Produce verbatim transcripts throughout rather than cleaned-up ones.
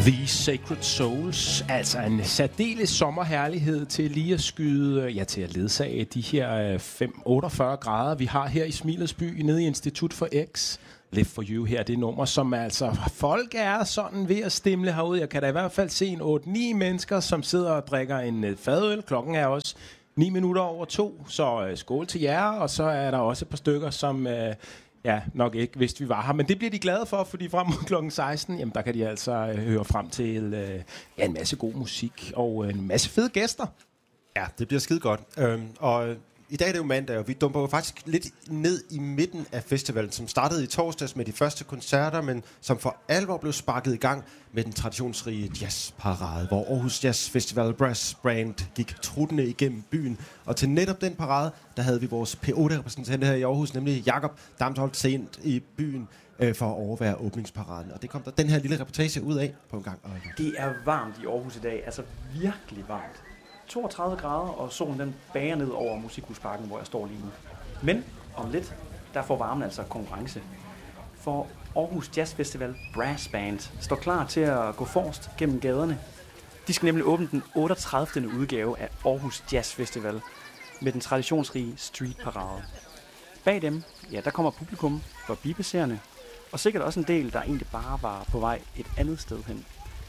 The Sacred Souls, altså en særdeles sommerherlighed til lige at skyde, ja, til at ledsage de her fem otteogfyrre grader, vi har her i Smilets by, nede i Institut for X. Live for You her, det er nummer, som altså, folk er sådan ved at stimle herude. Jeg kan da i hvert fald se en otte ni mennesker, som sidder og drikker en fadøl. Klokken er også ni minutter over to, så uh, skål til jer, og så er der også et par stykker, som... Uh, Ja, nok ikke, hvis vi var her. Men det bliver de glade for, fordi frem mod klokken seksten, jamen der kan de altså øh, høre frem til øh, ja, en masse god musik og øh, en masse fede gæster. Ja, det bliver skide godt. Øhm, og øh, i dag er det jo mandag, og vi dumper jo faktisk lidt ned i midten af festivalen, som startede i torsdags med de første koncerter, men som for alvor blev sparket i gang med den traditionsrige jazzparade, hvor Aarhus Jazz Festival Brass Band gik truttende igennem byen. Og til netop den parade, der havde vi vores P otte repræsentant her i Aarhus, nemlig Jakob Damsholt, sent i byen øh, for at overvære åbningsparaden. Og det kom der den her lille reportage ud af på en gang. Det er varmt i Aarhus i dag, altså virkelig varmt. toogtredive grader, og solen den bager ned over Musikhusparken, hvor jeg står lige nu. Men om lidt, der får varmen altså konkurrence. For Aarhus Jazz Festival Brass Band står klar til at gå forrest gennem gaderne. De skal nemlig åbne den otteogtredivte udgave af Aarhus Jazz Festival med den traditionsrige street parade. Bag dem, ja, der kommer publikum for bibesserende, og sikkert også en del, der egentlig bare var på vej et andet sted hen.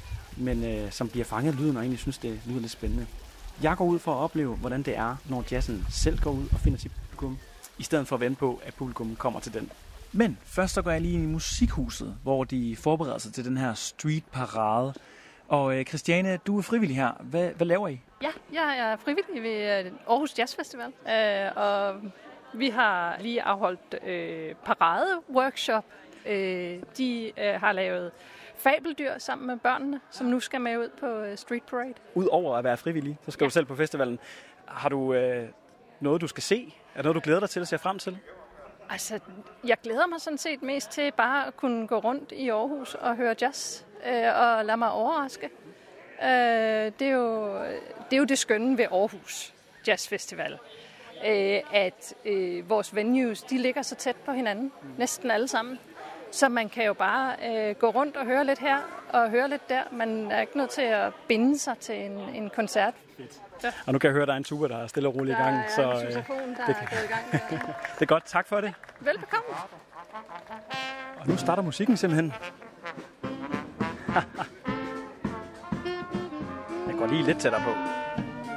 Men øh, som bliver fanget af lyden og egentlig synes, det lyder lidt spændende. Jeg går ud for at opleve, hvordan det er, når jazzen selv går ud og finder sit publikum, i stedet for at vente på, at publikum kommer til den. Men først så går jeg lige ind i Musikhuset, hvor de forbereder sig til den her street parade. Og øh, Christiane, du er frivillig her. Hvad, hvad laver I? Ja, jeg er frivillig ved Aarhus Jazz Festival, øh, og vi har lige afholdt øh, parade-workshop. Øh, de øh, har lavet fabeldyr sammen med børnene, som nu skal med ud på Street Parade. Udover at være frivillig, så skal ja. du selv på festivalen. Har du øh, noget, du skal se? Er det noget, du glæder dig til at se frem til? Altså, jeg glæder mig sådan set mest til bare at kunne gå rundt i Aarhus og høre jazz øh, og lade mig overraske. Øh, det, er jo, det er jo det skønne ved Aarhus Jazz Festival. Øh, at øh, vores venues, de ligger så tæt på hinanden, mm. næsten alle sammen. Så man kan jo bare øh, gå rundt og høre lidt her og høre lidt der. Man er ikke nødt til at binde sig til en, en koncert. Ja. Og nu kan jeg høre, at der er en tuba, der er stille og roligt i gang. Der er så, en øh, der det er kan... gået i gang. Ja. Det er godt. Tak for det. Velbekomme. Og nu starter musikken simpelthen. Jeg går lige lidt tættere på.